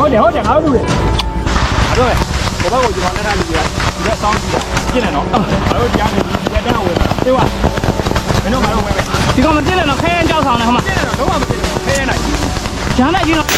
ဟုတ်တယ်ငါတို့လူတွေအဲ့တော့ဘဘကိုကျွန်တော်လက်ထပ်လူတွေကဒီကစောင်းကြည့်နေနော်ငါတို့ကြားနေဒီကတန်းဝင်တေးပါမင်းတို့ငါတို့ဝင်မယ်ဒီကောင်မပြည့်လဲနော်ခဲရင်ကြောက်ဆောင်နေဟိုမှာပြည့်တယ်တော့လုံးဝမပြည့်ဘူးခဲရင်လိုက်ဂျမ်းလိုက်ကြီးနော်